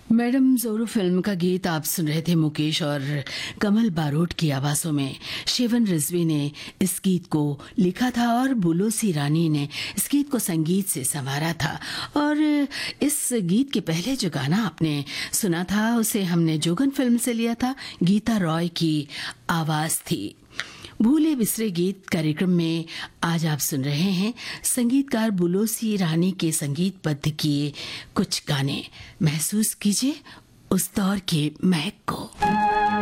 Madam जोरू film का गीत आप सुन रहे थे मुकेश और कमल बारोट की आवाज़ों में। शिवन रिजवी ने इस गीत को लिखा था और बुलोसी रानी ने इस गीत को संगीत से संवारा था। और इस गीत के पहले जो गाना आपने सुना था उसे हमने जोगन फिल्म से लिया था। गीता रॉय की आवाज़ थी। भूले बिसरे गीत कार्यक्रम में आज आप सुन रहे हैं संगीतकार बुलोसी रानी के संगीतबद्ध किए कुछ गाने। महसूस कीजिए उस दौर के महक को।